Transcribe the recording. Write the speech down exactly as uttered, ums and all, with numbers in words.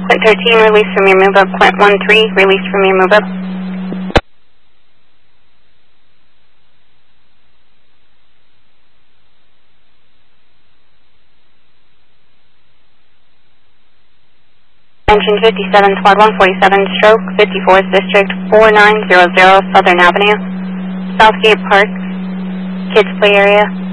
Quint thirteen, release from your move-up. Quint one three, release from your move-up. Engine fifty-seven, squad one forty-seven, stroke fifty-fourth District, four nine zero zero Southern Avenue, Southgate Park, Kids Play Area.